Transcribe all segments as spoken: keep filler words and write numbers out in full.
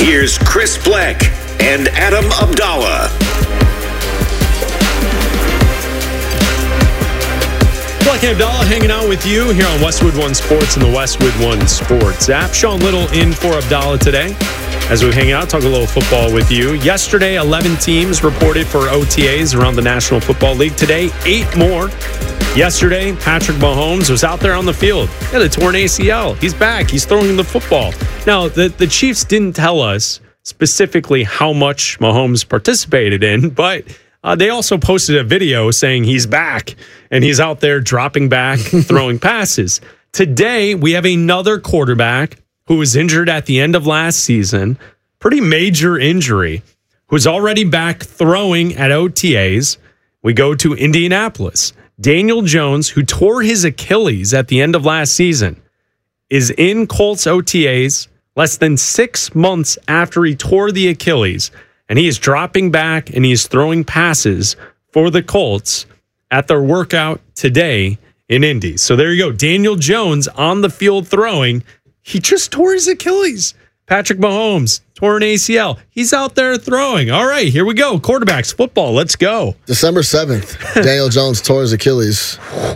Here's Chris Black and Adam Abdallah. Black and Abdallah hanging out with you here on Westwood One Sports and the Westwood One Sports app. Sean Little in for Abdallah today as we hang out, talk a little football with you. Yesterday, eleven teams reported for O T As around the National Football League. Today, eight more. Yesterday, Patrick Mahomes was out there on the field. Yeah, the torn A C L. He's back. He's throwing the football. Now, the, the Chiefs didn't tell us specifically how much Mahomes participated in, but uh, they also posted a video saying he's back and he's out there dropping back, throwing passes. Today, we have another quarterback who was injured at the end of last season, pretty major injury, who's already back throwing at O T As. We go to Indianapolis. Daniel Jones, who tore his Achilles at the end of last season, is in Colts O T As less than six months after he tore the Achilles, and he is dropping back and he is throwing passes for the Colts at their workout today in Indy. So there you go. Daniel Jones on the field throwing. He just tore his Achilles. Patrick Mahomes tore an A C L. He's out there throwing. All right, here we go. Quarterbacks, football. Let's go. December seventh, Daniel Jones tore his Achilles.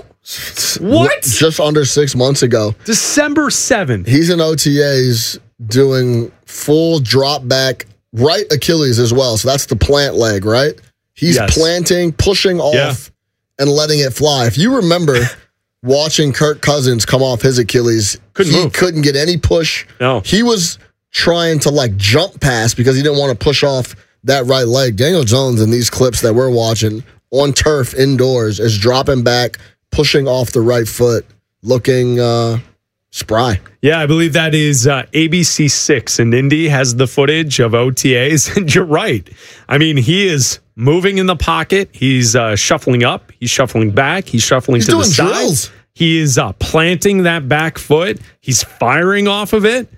What? Just under six months ago. December seventh. He's in O T As doing full drop back right Achilles as well. So that's the plant leg, right? He's Yes. planting, pushing off, Yeah. and letting it fly. If you remember watching Kirk Cousins come off his Achilles, Couldn't he move. couldn't get any push. No. He was trying to like jump past because he didn't want to push off that right leg. Daniel Jones in these clips that we're watching on turf indoors is dropping back, pushing off the right foot, looking uh, spry. Yeah, I believe that is uh, A B C six, and Indy has the footage of O T As. And you're right. I mean, he is moving in the pocket. He's uh, shuffling up. He's shuffling back. He's shuffling He's to the doing side. drills. He is uh, planting that back foot. He's firing off of it.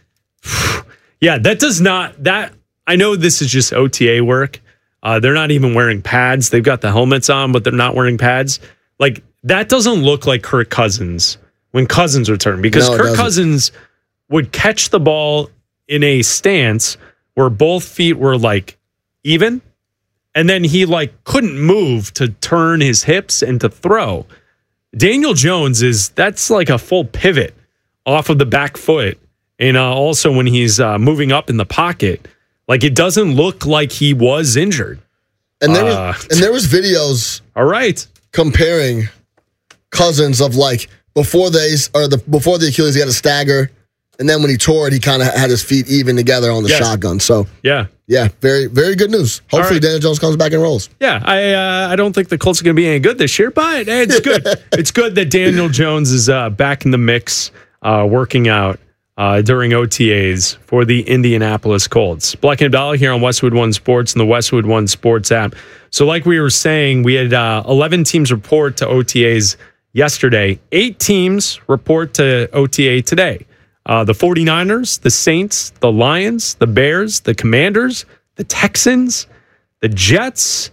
Yeah, that does not, that, I know this is just O T A work. Uh, they're not even wearing pads. They've got the helmets on, but they're not wearing pads. Like, that doesn't look like Kirk Cousins when Cousins returned, because No, it Kirk doesn't. Cousins would catch the ball in a stance where both feet were like even, and then he like couldn't move to turn his hips and to throw. Daniel Jones is, that's like a full pivot off of the back foot. And uh, also when he's uh, moving up in the pocket, like it doesn't look like he was injured. And there Uh, was and there was videos All right. comparing Cousins of like before the or the before the Achilles he had a stagger, and then when he tore it he kind of had his feet even together on the Yes. shotgun. So Yeah. yeah, very very good news. Hopefully right. Daniel Jones comes back and rolls. Yeah, I uh, I don't think the Colts are going to be any good this year, but it's good. It's good that Daniel Jones is uh, back in the mix, uh, working out uh, during O T As for the Indianapolis Colts. Black and Abdallah here on Westwood One Sports and the Westwood One Sports app. So like we were saying, we had uh, eleven teams report to O T As yesterday. Eight teams report to O T A today. Uh, the 49ers, the Saints, the Lions, the Bears, the Commanders, the Texans, the Jets,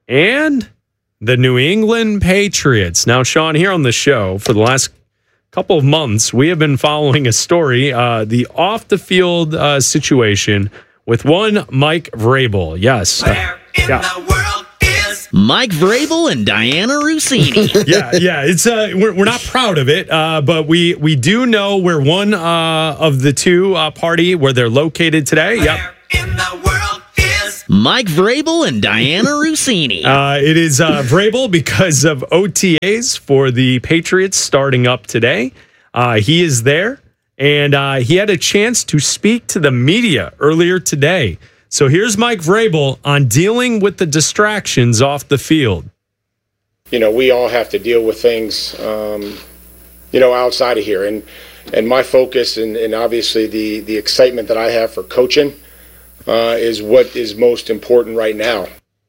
and the New England Patriots. Now, Sean, here on the show for the last couple of months, we have been following a story, uh, the off-the-field uh, situation with one Mike Vrabel. Yes. Uh, Where in yeah. the world is Mike Vrabel and Diana Rossini. yeah, yeah. It's uh, we're we're not proud of it, uh, but we we do know where one uh, of the two uh, party where they're located today. Yep. Where in the world is Mike Vrabel and Diana Rossini. Uh, it is uh, Vrabel because of O T As for the Patriots starting up today. Uh, he is there, and uh, he had a chance to speak to the media earlier today. So here's Mike Vrabel on dealing with the distractions off the field. You know, we all have to deal with things, um, you know, outside of here. And and my focus and, and obviously the, the excitement that I have for coaching uh, is what is most important right now.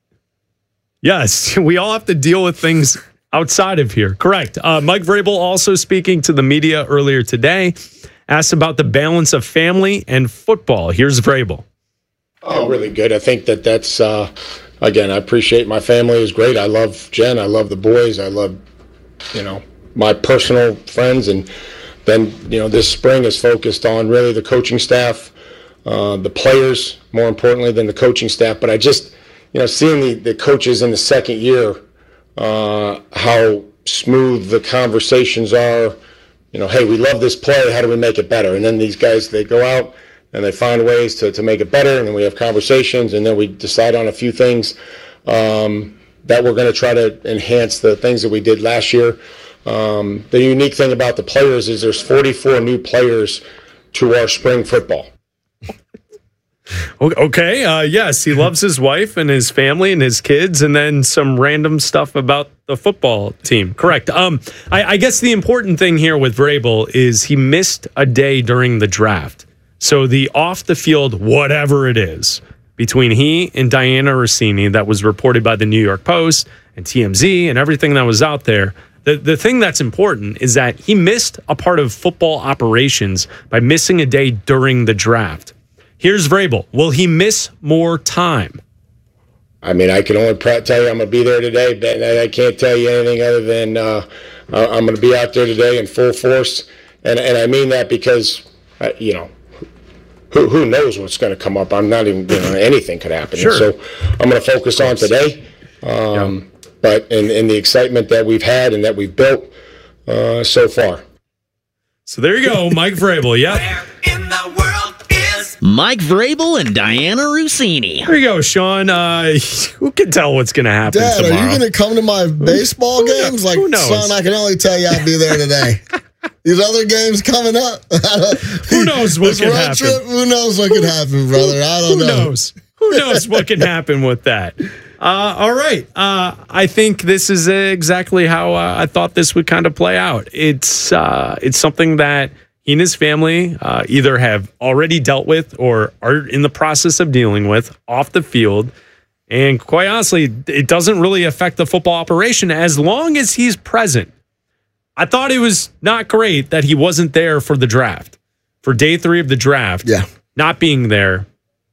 Yes, we all have to deal with things outside of here. Correct. Uh, Mike Vrabel also speaking to the media earlier today, asked about the balance of family and football. Here's Vrabel. Oh, really good. I think that that's, uh, again, I appreciate my family is great. I love Jen. I love the boys. I love, you know, my personal friends. And then, you know, this spring is focused on really the coaching staff, uh, the players more importantly than the coaching staff. But I just, you know, seeing the, the coaches in the second year, uh, how smooth the conversations are. You know, hey, we love this play. How do we make it better? And then these guys, they go out and they find ways to, to make it better. And then we have conversations, and then we decide on a few things um, that we're going to try to enhance the things that we did last year. Um, the unique thing about the players is there's forty-four new players to our spring football. Okay, uh, yes, he loves his wife and his family and his kids, and then some random stuff about the football team. Correct. Um, I, I guess the important thing here with Vrabel is he missed a day during the draft. So the off-the-field whatever it is between he and Diana Rossini that was reported by the New York Post and T M Z and everything that was out there, the, the thing that's important is that he missed a part of football operations by missing a day during the draft. Here's Vrabel. Will he miss more time? I mean, I can only tell you I'm going to be there today, but I can't tell you anything other than uh, I'm going to be out there today in full force. And and I mean that because, uh, you know, who who knows what's going to come up. I'm not even, you know, anything could happen. Sure. So I'm going to focus on today. Um, yeah. But in, in the excitement that we've had and that we've built uh, so far. So there you go, Mike Vrabel. Yep. Where in the world is Mike Vrabel and Diana Rossini. There you go, Sean. Uh, who can tell what's going to happen Dad, tomorrow? are you going to come to my baseball who games? knows? Like, Who knows? son, I can only tell you I'll be there today. These other games coming up. Who knows what this can road happen? Trip, who knows what can happen, brother? I don't Who know. knows? Who knows what can happen with that? Uh, all right. Uh, I think this is exactly how uh, I thought this would kind of play out. It's uh, it's something that he and his family uh, either have already dealt with or are in the process of dealing with off the field. And quite honestly, it doesn't really affect the football operation as long as he's present. I thought it was not great that he wasn't there for the draft, for day three of the draft. Yeah. Not being there.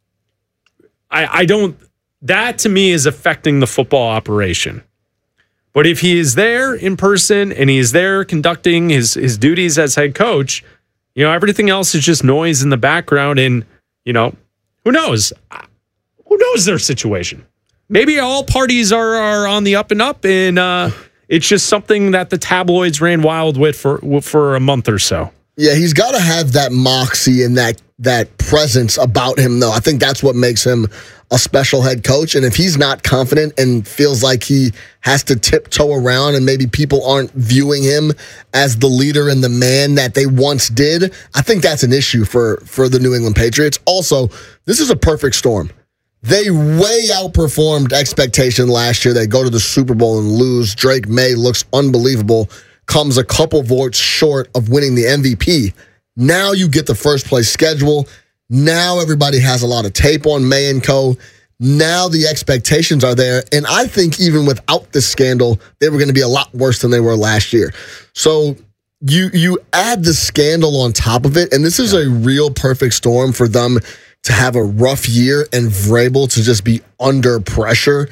I, I don't, that to me is affecting the football operation. But if he is there in person and he is there conducting his, his duties as head coach, you know, everything else is just noise in the background. And, you know, who knows? Who knows their situation? Maybe all parties are, are on the up and up, and uh, it's just something that the tabloids ran wild with for, for a month or so. Yeah, he's got to have that moxie and that that presence about him, though. I think that's what makes him a special head coach. And if he's not confident and feels like he has to tiptoe around and maybe people aren't viewing him as the leader and the man that they once did, I think that's an issue for, for the New England Patriots. Also, this is a perfect storm. They way outperformed expectation last year. They go to the Super Bowl and lose. Drake May looks unbelievable. Comes a couple votes short of winning the M V P. Now you get the first place schedule. Now everybody has a lot of tape on May and co. Now the expectations are there. And I think even without this scandal, they were going to be a lot worse than they were last year. So you you add the scandal on top of it, and this is a real perfect storm for them to have a rough year and Vrabel to just be under pressure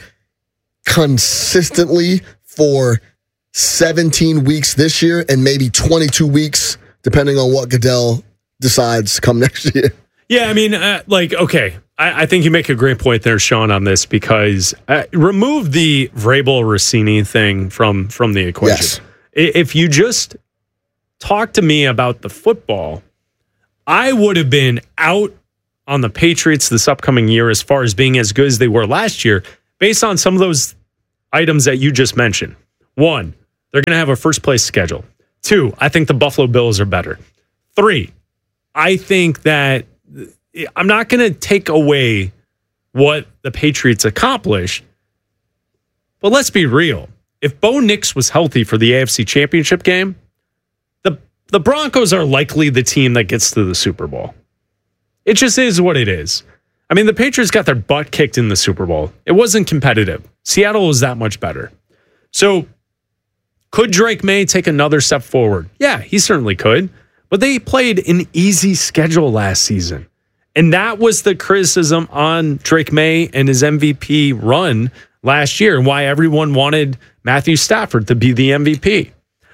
consistently for seventeen weeks this year and maybe twenty-two weeks, depending on what Goodell decides come next year. Yeah, I mean, uh, like, okay, I, I think you make a great point there, Sean, on this, because uh, remove the Vrabel-Rossini thing from, from the equation. Yes. If you just talk to me about the football, I would have been out on the Patriots this upcoming year as far as being as good as they were last year, based on some of those items that you just mentioned. One, they're going to have a first place schedule. Two, I think the Buffalo Bills are better. Three, I think that I'm not going to take away what the Patriots accomplished, but let's be real. If Bo Nix was healthy for the A F C Championship game, the, the Broncos are likely the team that gets to the Super Bowl. It just is what it is. I mean, the Patriots got their butt kicked in the Super Bowl. It wasn't competitive. Seattle was that much better. So, could Drake May take another step forward? Yeah, he certainly could. But they played an easy schedule last season. And that was the criticism on Drake May and his M V P run last year, and why everyone wanted Matthew Stafford to be the M V P.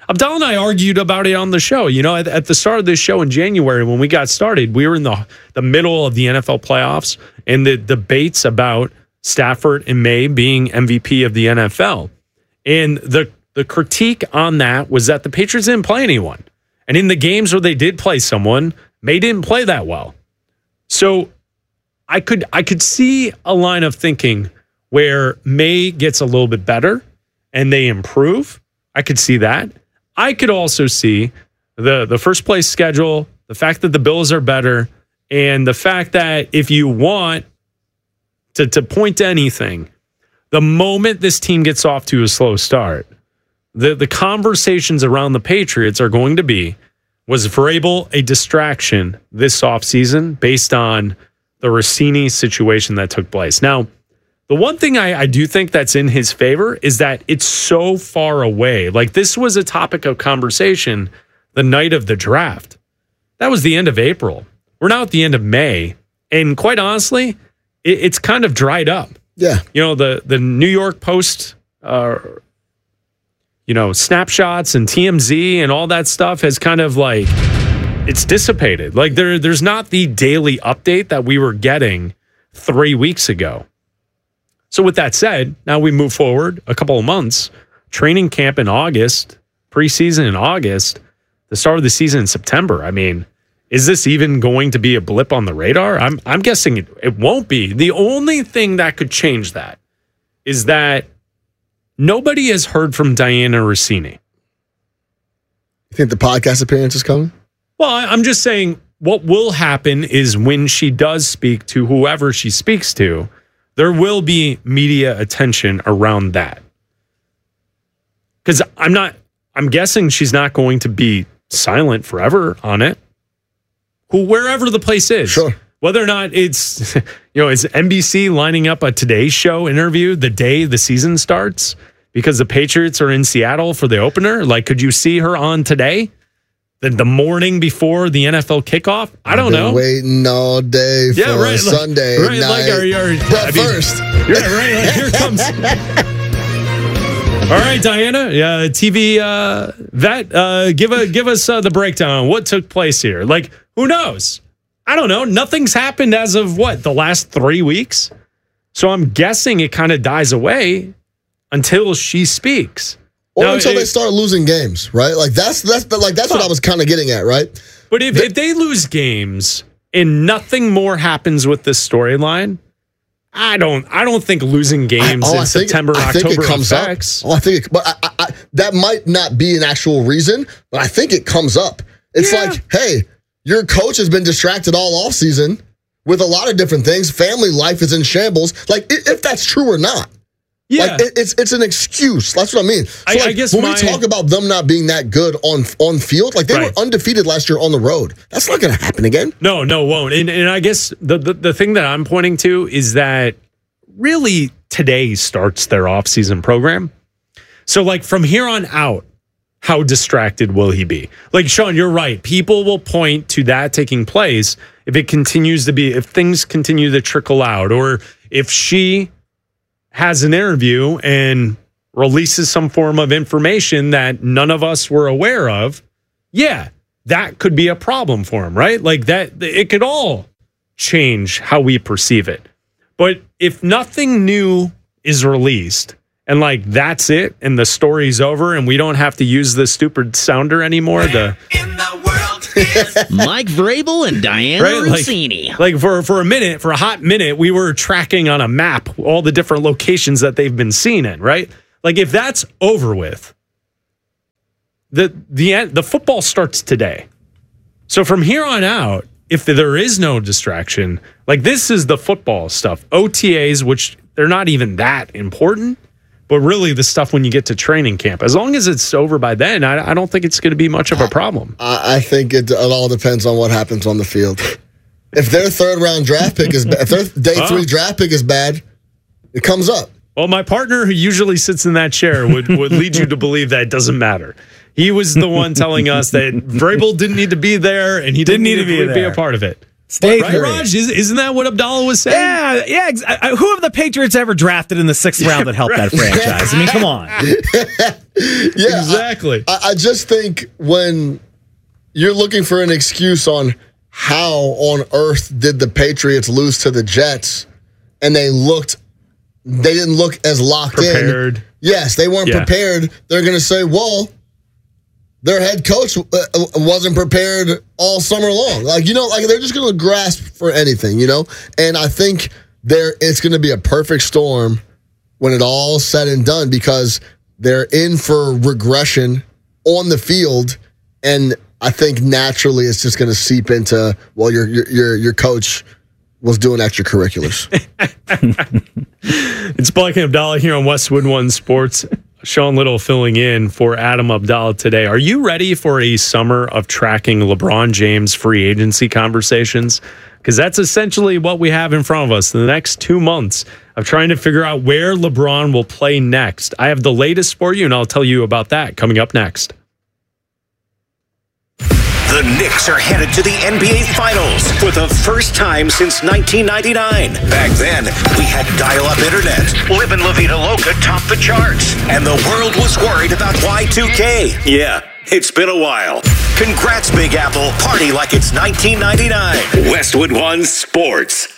Abdallah and I argued about it on the show. You know, at, at the start of this show in January, when we got started, we were in the the middle of the N F L playoffs and the debates about Stafford and May being M V P of the N F L. And the the critique on that was that the Patriots didn't play anyone. And in the games where they did play someone, May didn't play that well. So I could I could see a line of thinking where May gets a little bit better and they improve. I could see that. I could also see the, the first place schedule, the fact that the Bills are better, and the fact that if you want to, to point to anything, the moment this team gets off to a slow start, the, the conversations around the Patriots are going to be, was Vrabel a distraction this offseason based on the Rossini situation that took place? Now, the one thing I, I do think that's in his favor is that it's so far away. Like, this was a topic of conversation the night of the draft. That was the end of April. We're now at the end of May. And quite honestly, it, it's kind of dried up. Yeah. You know, the, the New York Post, uh, you know, snapshots and T M Z and all that stuff has kind of like, it's dissipated. Like, there, there's not the daily update that we were getting three weeks ago. So with that said, now we move forward a couple of months, training camp in August, preseason in August, the start of the season in September. I mean, is this even going to be a blip on the radar? I'm I'm guessing it, it won't be. The only thing that could change that is that nobody has heard from Diana Rossini. You think the podcast appearance is coming? Well, I, I'm just saying what will happen is when she does speak to whoever she speaks to, there will be media attention around that. Because I'm not, I'm guessing she's not going to be silent forever on it. Who, wherever the place is. Sure. Whether or not it's, you know, is N B C lining up a Today Show interview the day the season starts because the Patriots are in Seattle for the opener? Like, could you see her on Today? The, the morning before the N F L kickoff? I don't know. Waiting all day for yeah, right, like, Sunday right, night. Like, are, are, but I mean, first. Yeah, right. Like, here comes. All right, Diana, yeah, T V uh, vet, uh, give a give us uh, the breakdown on what took place here. Like, who knows? I don't know. Nothing's happened as of what, the last three weeks? So I'm guessing it kind of dies away until she speaks. Or now, until it, they start losing games, right? Like that's that's the, like that's what I was kind of getting at, right? But if, the, if they lose games and nothing more happens with this storyline, I don't I don't think losing games I, oh, in I September, think, I October think it comes affects. Up. Oh, I think, it, but I, I, I, that might not be an actual reason. But I think it comes up. It's yeah. like, hey, your coach has been distracted all offseason with a lot of different things. Family life is in shambles. Like, if that's true or not. Yeah, like it, it's it's an excuse. That's what I mean. So I, like, I guess when my, we talk about them not being that good on on field, like they right. were undefeated last year on the road. That's not going to happen again. No, no, it won't. And and I guess the, the the thing that I'm pointing to is that really today starts their offseason program. So like from here on out, how distracted will he be? Like, Sean, you're right. People will point to that taking place if it continues to be, if things continue to trickle out, or if she has an interview and releases some form of information that none of us were aware of. Yeah, that could be a problem for him, right? Like that, it could all change how we perceive it. But if nothing new is released and like that's it and the story's over and we don't have to use the stupid sounder anymore, the in the world is Mike Vrabel and Diana right? like, Rossini. like for, for a minute, for a hot minute, we were tracking on a map all the different locations that they've been seen in, right? Like if that's over with, the the end, the football starts today. So from here on out, if there is no distraction, like this is the football stuff. O T As, which they're not even that important, but really the stuff when you get to training camp. As long as it's over by then, I, I don't think it's going to be much of a problem. I, I think it, it all depends on what happens on the field. If their third round draft pick is bad, if their day three oh. draft pick is bad, it comes up. Well, my partner who usually sits in that chair would, would lead you to believe that it doesn't matter. He was the one telling us that Vrabel didn't need to be there and he didn't, didn't need to be, be a part of it. Stay right, three. Raj? Is, isn't that what Abdallah was saying? Yeah, yeah. Ex- I, who have the Patriots ever drafted in the sixth round that helped right. that franchise? I mean, come on. Yeah, Exactly. I, I just think when you're looking for an excuse on how on earth did the Patriots lose to the Jets, and they looked, they didn't look as locked Prepared. in. Yes, they weren't Yeah. prepared. They're going to say, well, their head coach uh, wasn't prepared all summer long. Like, you know, like they're just going to grasp for anything, you know? And I think there it's going to be a perfect storm when it all's said and done because they're in for regression on the field. And I think naturally it's just going to seep into, well, your, your, your, your coach was doing extracurriculars. It's Blake and Abdallah here on Westwood One Sports. Sean Little filling in for Adam Abdallah today. Are you ready for a summer of tracking LeBron James free agency conversations? Because that's essentially what we have in front of us in the next two months of trying to figure out where LeBron will play next. I have the latest for you, and I'll tell you about that coming up next. The Knicks are headed to the N B A Finals for the first time since nineteen ninety-nine. Back then, we had dial-up internet. Livin' La Vida Loca topped the charts. And the world was worried about Y two K. Yeah, it's been a while. Congrats, Big Apple. Party like it's nineteen ninety-nine. Westwood One Sports.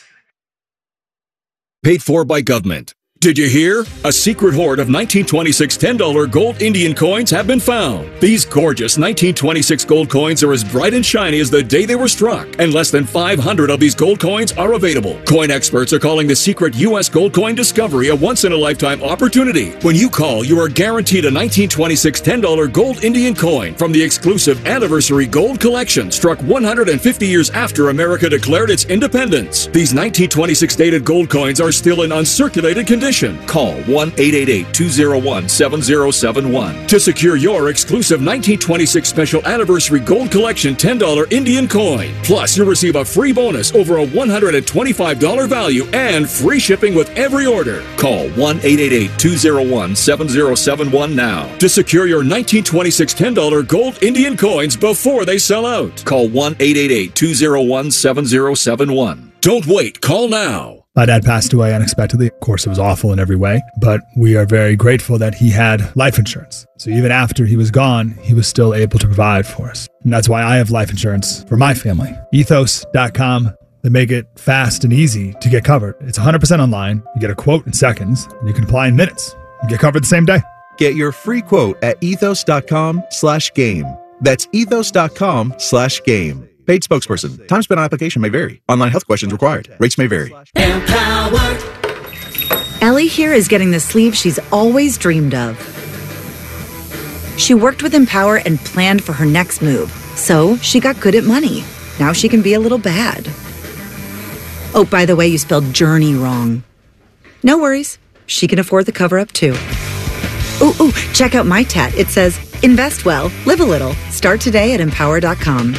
Paid for by government. Did you hear? A secret hoard of nineteen twenty-six ten dollar gold Indian coins have been found. These gorgeous nineteen twenty-six gold coins are as bright and shiny as the day they were struck, and less than five hundred of these gold coins are available. Coin experts are calling the secret U S gold coin discovery a once-in-a-lifetime opportunity. When you call, you are guaranteed a nineteen twenty-six ten dollar gold Indian coin from the exclusive Anniversary Gold Collection, struck one hundred fifty years after America declared its independence. These nineteen twenty-six dated gold coins are still in uncirculated condition. Call one eight eight eight, two oh one, seven oh seven one to secure your exclusive nineteen twenty-six Special Anniversary Gold Collection ten dollar Indian coin. Plus, you'll receive a free bonus over a one hundred twenty-five dollars value and free shipping with every order. Call one eight eight eight, two oh one, seven oh seven one now to secure your nineteen twenty-six ten dollar gold Indian coins before they sell out. Call one eight eight eight, two oh one, seven oh seven one. Don't wait. Call now. My dad passed away unexpectedly. Of course, it was awful in every way, but we are very grateful that he had life insurance. So even after he was gone, he was still able to provide for us. And that's why I have life insurance for my family. ethos dot com. They make it fast and easy to get covered. It's one hundred percent online. You get a quote in seconds, and you can apply in minutes. You get covered the same day. Get your free quote at ethos dot com slash game. That's ethos dot com slash game. Paid spokesperson. Time spent on application may vary. Online health questions required. Rates may vary. Empower. Ellie here is getting the sleeve she's always dreamed of. She worked with Empower and planned for her next move. So she got good at money. Now she can be a little bad. Oh, by the way, you spelled journey wrong. No worries. She can afford the cover-up too. Ooh, ooh, check out my tat. It says, invest well, live a little. Start today at empower dot com.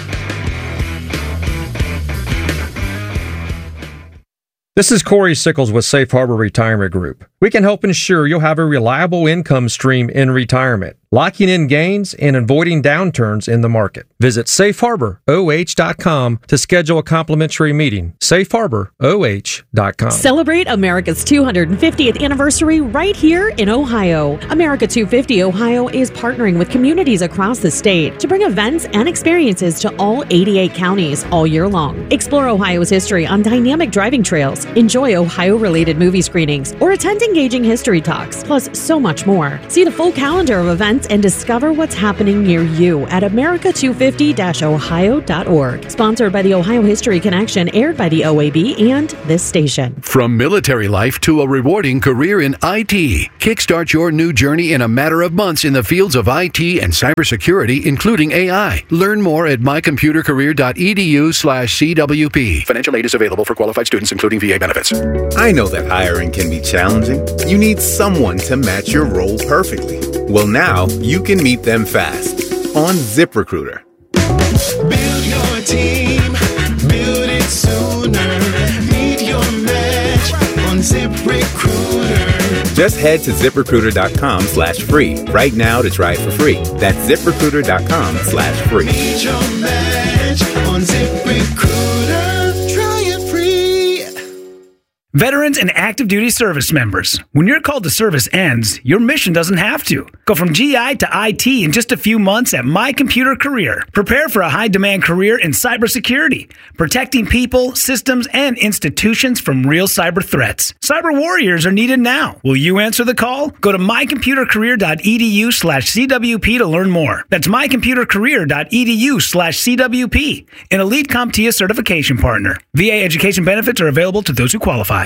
This is Corey Sickles with Safe Harbor Retirement Group. We can help ensure you'll have a reliable income stream in retirement, locking in gains and avoiding downturns in the market. Visit safe harbor o h dot com to schedule a complimentary meeting. safe harbor o h dot com. Celebrate America's two hundred fiftieth anniversary right here in Ohio. America two fifty Ohio is partnering with communities across the state to bring events and experiences to all eighty-eight counties all year long. Explore Ohio's history on dynamic driving trails, enjoy Ohio-related movie screenings, or attend engaging history talks, plus so much more. See the full calendar of events and discover what's happening near you at america two fifty dash ohio dot org. Sponsored by the Ohio History Connection, aired by the O A B and this station. From military life to a rewarding career in I T, kickstart your new journey in a matter of months in the fields of I T and cybersecurity, including A I. Learn more at my computer career dot e d u slash c w p. Financial aid is available for qualified students, including V A benefits. I know that hiring can be challenging. You need someone to match your role perfectly. Well, now you can meet them fast on ZipRecruiter. Build your team, build it sooner. Meet your match on ZipRecruiter. Just head to ZipRecruiter dot com slash free right now to try it for free. That's ZipRecruiter dot com slash free. Meet your match on ZipRecruiter. Veterans and active duty service members, when your call to service ends, your mission doesn't have to. Go from G I to I T in just a few months at My Computer Career. Prepare for a high-demand career in cybersecurity, protecting people, systems, and institutions from real cyber threats. Cyber warriors are needed now. Will you answer the call? Go to mycomputercareer.edu slash CWP to learn more. That's mycomputercareer.edu slash CWP, an Elite CompTIA certification partner. V A education benefits are available to those who qualify.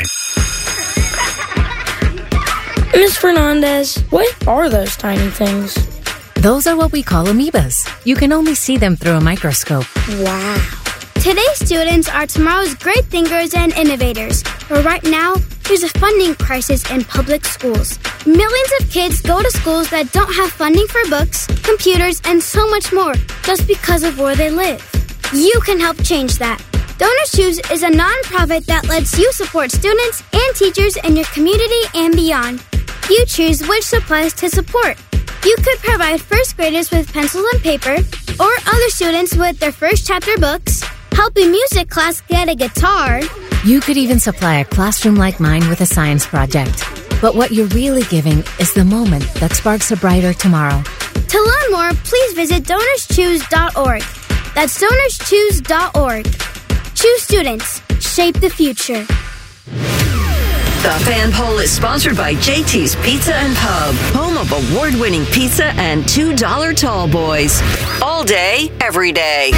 Miss Fernandez, what are those tiny things? Those are what we call amoebas. You can only see them through a microscope. Wow. Today's students are tomorrow's great thinkers and innovators. But right now, there's a funding crisis in public schools. Millions of kids go to schools that don't have funding for books, computers, and so much more just because of where they live. You can help change that. Donors Choose is a nonprofit that lets you support students and teachers in your community and beyond. You choose which supplies to support. You could provide first graders with pencils and paper, or other students with their first chapter books, help a music class get a guitar. You could even supply a classroom like mine with a science project. But what you're really giving is the moment that sparks a brighter tomorrow. To learn more, please visit donors choose dot org. That's donors choose dot org. Choose students. Shape the future. The Fan Poll is sponsored by J T's Pizza and Pub, home of award-winning pizza and two dollar tall boys. All day, every day.